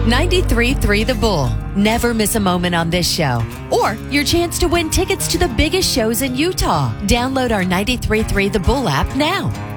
93.3 The Bull. Never miss a moment on this show. Or your chance to win tickets to the biggest shows in Utah. Download our 93.3 The Bull app now.